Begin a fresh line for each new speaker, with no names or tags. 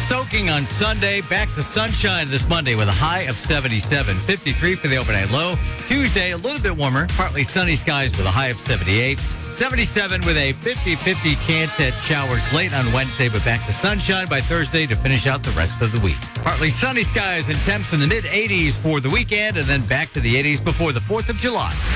Soaking on Sunday. Back to sunshine this Monday with a high of 77. 53 for the overnight low. Tuesday, a little bit warmer. Partly sunny skies with a high of 78. 77 with a 50-50 chance at showers late on Wednesday, but back to sunshine by Thursday to finish out the rest of the week. Partly sunny skies and temps in the mid-80s for the weekend, and then back to the 80s before the 4th of July.